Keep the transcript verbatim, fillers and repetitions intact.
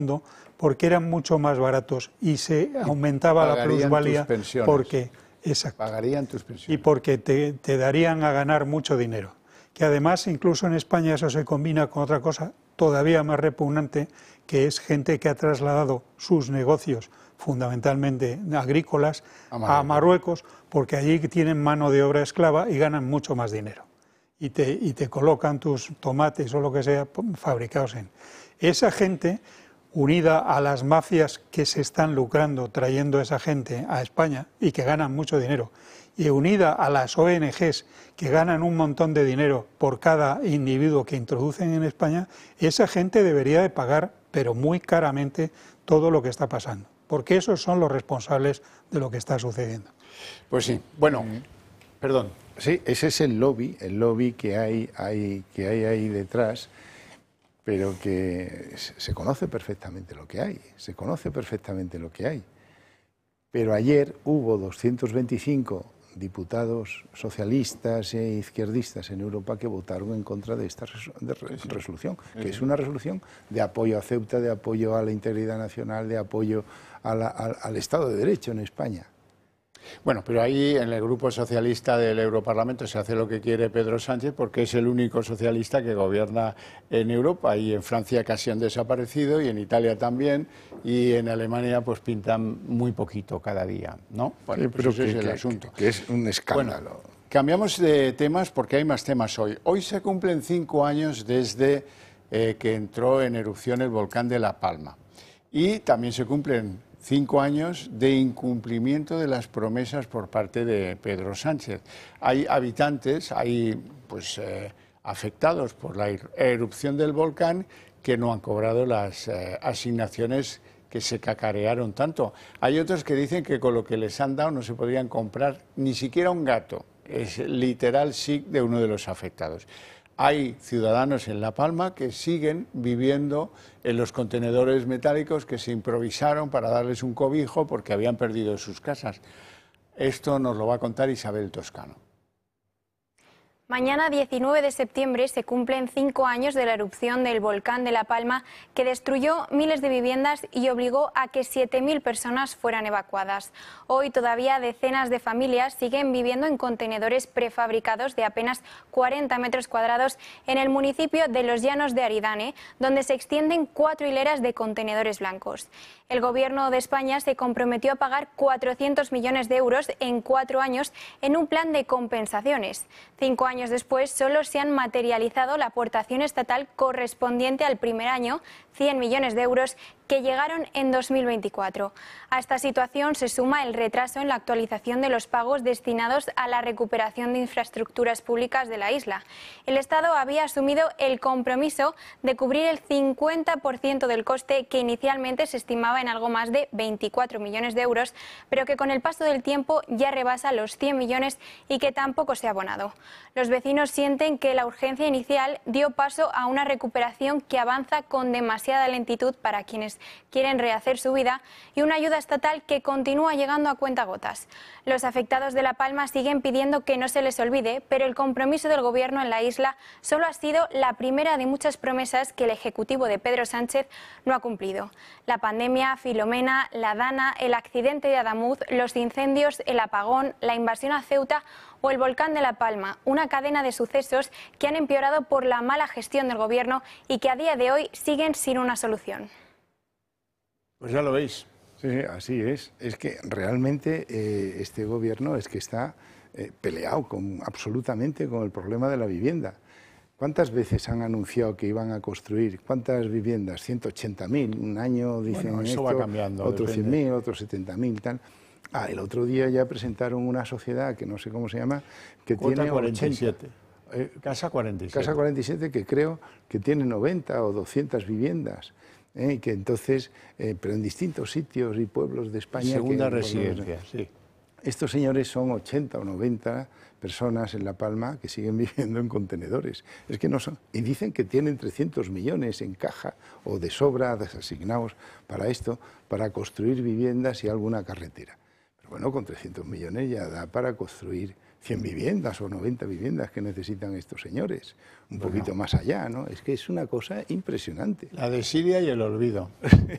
porque eran mucho más baratos y se aumentaba la plusvalía porque, exacto, pagarían tus pensiones. Y porque te, te darían a ganar mucho dinero. Que además, incluso en España, eso se combina con otra cosa todavía más repugnante, que es gente que ha trasladado sus negocios, fundamentalmente agrícolas, a Marruecos, a Marruecos porque allí tienen mano de obra esclava y ganan mucho más dinero. Y te, y te colocan tus tomates o lo que sea fabricados en... Esa gente, unida a las mafias que se están lucrando trayendo a esa gente a España y que ganan mucho dinero, y unida a las O N Ges que ganan un montón de dinero por cada individuo que introducen en España, esa gente debería de pagar, pero muy caramente, todo lo que está pasando, porque esos son los responsables de lo que está sucediendo. Pues sí, bueno, mm. perdón. Sí, ese es el lobby, el lobby que hay, hay, que hay ahí detrás, pero que se conoce perfectamente lo que hay, se conoce perfectamente lo que hay. Pero ayer hubo doscientos veinticinco diputados socialistas e izquierdistas en Europa que votaron en contra de esta resolución, que es una resolución de apoyo a Ceuta, de apoyo a la integridad nacional, de apoyo a la, al, al Estado de Derecho en España. Bueno, pero ahí en el grupo socialista del Europarlamento se hace lo que quiere Pedro Sánchez porque es el único socialista que gobierna en Europa, y en Francia casi han desaparecido y en Italia también, y en Alemania pues pintan muy poquito cada día, ¿no? Bueno, sí, pues pero ese que, es el que, asunto. Que es un escándalo. Bueno, cambiamos de temas porque hay más temas hoy. Hoy se cumplen cinco años desde eh, que entró en erupción el volcán de La Palma, y también se cumplen cinco años de incumplimiento de las promesas por parte de Pedro Sánchez. Hay habitantes, hay pues eh, afectados por la erupción del volcán que no han cobrado las eh, asignaciones que se cacarearon tanto. Hay otros que dicen que con lo que les han dado no se podrían comprar ni siquiera un gato. Es literal sí de uno de los afectados. Hay ciudadanos en La Palma que siguen viviendo en los contenedores metálicos que se improvisaron para darles un cobijo porque habían perdido sus casas. Esto nos lo va a contar Isabel Toscano. Mañana, diecinueve de septiembre, se cumplen cinco años de la erupción del volcán de La Palma, que destruyó miles de viviendas y obligó a que siete mil personas fueran evacuadas. Hoy todavía decenas de familias siguen viviendo en contenedores prefabricados de apenas cuarenta metros cuadrados en el municipio de Los Llanos de Aridane, donde se extienden cuatro hileras de contenedores blancos. El Gobierno de España se comprometió a pagar cuatrocientos millones de euros en cuatro años en un plan de compensaciones. Cinco años después solo se han materializado la aportación estatal correspondiente al primer año, cien millones de euros, que llegaron en dos mil veinticuatro. A esta situación se suma el retraso en la actualización de los pagos destinados a la recuperación de infraestructuras públicas de la isla. El Estado había asumido el compromiso de cubrir el cincuenta por ciento del coste, que inicialmente se estimaba en algo más de veinticuatro millones de euros, pero que con el paso del tiempo ya rebasa los cien millones y que tampoco se ha abonado. Los vecinos sienten que la urgencia inicial dio paso a una recuperación que avanza con demasiada lentitud para quienes quieren rehacer su vida, y una ayuda estatal que continúa llegando a cuentagotas. Los afectados de La Palma siguen pidiendo que no se les olvide, pero el compromiso del Gobierno en la isla solo ha sido la primera de muchas promesas que el Ejecutivo de Pedro Sánchez no ha cumplido. La pandemia, Filomena, la Dana, el accidente de Adamuz, los incendios, el apagón, la invasión a Ceuta o el volcán de La Palma, una cadena de sucesos que han empeorado por la mala gestión del Gobierno y que a día de hoy siguen sin una solución. Pues ya lo veis. Sí, así es. Es que realmente eh, este gobierno es que está eh, peleado con, absolutamente con el problema de la vivienda. ¿Cuántas veces han anunciado que iban a construir? ¿Cuántas viviendas? ciento ochenta mil. Un año dicen bueno, eso esto, va cambiando, otros depende. cien mil, otros setenta mil, tal. Ah, el otro día ya presentaron una sociedad que no sé cómo se llama, que Cuota tiene cuarenta y siete. ochenta. Eh, Casa cuarenta y siete. Casa cuarenta y siete, que creo que tiene noventa o doscientas viviendas. Eh, que entonces, eh, pero en distintos sitios y pueblos de España. Segunda que, residencia, sí. Estos señores son ochenta o noventa personas en La Palma que siguen viviendo en contenedores. Es que no son. Y dicen que tienen trescientos millones en caja o de sobra desasignados para esto, para construir viviendas y alguna carretera. Pero bueno, con trescientos millones ya da para construir cien viviendas o noventa viviendas que necesitan estos señores, un bueno. poquito más allá, ¿no? Es que es una cosa impresionante. La desidia y el olvido.